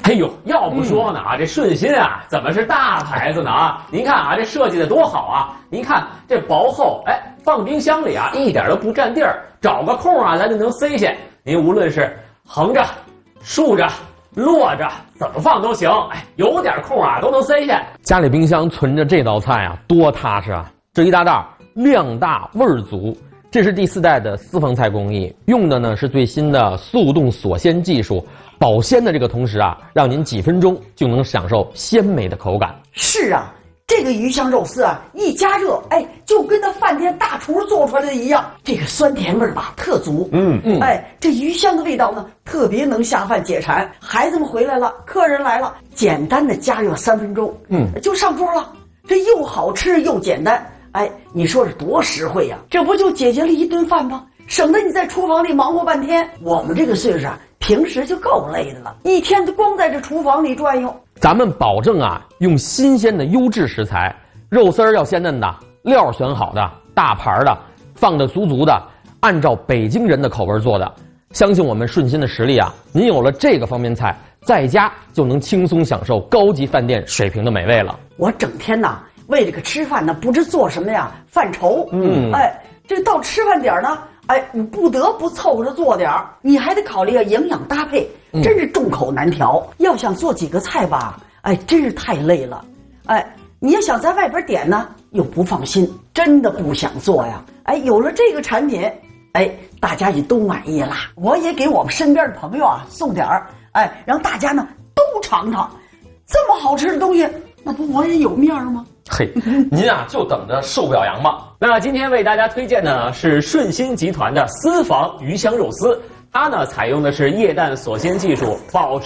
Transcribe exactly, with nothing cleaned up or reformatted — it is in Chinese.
哎呦，要不说呢啊，这顺心啊，怎么是大牌子呢啊？您看啊，这设计的多好啊！您看这薄厚，哎，放冰箱里啊，一点都不占地儿，找个空啊，咱就能塞下。您无论是横着、竖着、摞着，怎么放都行。哎，有点空啊，都能塞下。家里冰箱存着这道菜啊，多踏实啊！这一大袋量大味儿足。这是第四代的私房菜工艺，用的呢是最新的速冻锁鲜技术，保鲜的这个同时啊，让您几分钟就能享受鲜美的口感。 是啊，这个鱼香肉丝啊，一加热，哎，就跟那饭店大厨做出来的一样，这个酸甜味儿吧特足。 嗯嗯， 哎，这鱼香的味道呢，特别能下饭解馋。孩子们回来了，客人来了，简单的加热三分钟，嗯，就上桌了。这又好吃又简单。哎，你说是多实惠呀、啊！这不就解决了一顿饭吗？省得你在厨房里忙活半天。我们这个岁数啊，平时就够累的了，一天都光在这厨房里转悠。 咱们保证啊，用新鲜的优质食材，肉丝儿要鲜嫩的，料选好的，大盘的，放的足足的，按照北京人的口味做的。相信我们顺心的实力啊，您有了这个方便菜，在家就能轻松享受高级饭店水平的美味了。 我整天呐。为这个吃饭呢，不知做什么呀，犯愁。 嗯， 哎，这到吃饭点呢，哎，你不得不凑着做点儿，你还得考虑营养搭配，真是众口难调。嗯、要想做几个菜吧，哎，真是太累了。哎，你要想在外边点呢，又不放心，真的不想做呀。哎，有了这个产品，哎，大家也都满意了。我也给我们身边的朋友啊送点儿，哎，让大家呢都尝尝，这么好吃的东西，那不我也有面吗？ 嘿，您啊就等着受表扬吧。那今天为大家推荐的是顺心集团的私房鱼香肉丝，它呢采用的是液氮锁鲜技术，保持